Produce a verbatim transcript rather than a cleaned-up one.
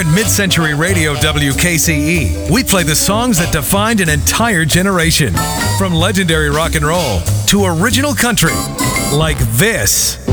at Mid-Century Radio W K C E, we play the songs that defined an entire generation. From legendary rock and roll to original country, like this.